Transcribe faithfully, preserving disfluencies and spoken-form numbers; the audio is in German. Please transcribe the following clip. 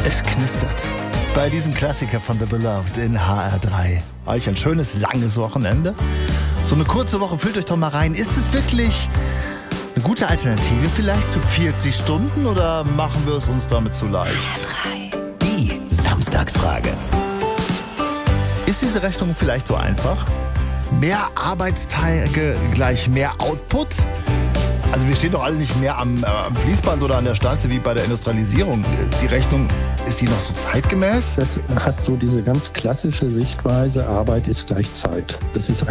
Es knistert. Bei diesem Klassiker von The Beloved in H R drei. Euch ein schönes, langes Wochenende. So eine kurze Woche, fühlt euch doch mal rein. Ist es wirklich eine gute Alternative vielleicht zu vierzig Stunden oder machen wir es uns damit zu leicht? Die Samstagsfrage. Ist diese Rechnung vielleicht so einfach? Mehr Arbeitstage gleich mehr Output? Also wir stehen doch alle nicht mehr am, äh, am Fließband oder an der Stanze wie bei der Industrialisierung. Die Rechnung, ist die noch so zeitgemäß? Das hat so diese ganz klassische Sichtweise, Arbeit ist gleich Zeit. Das ist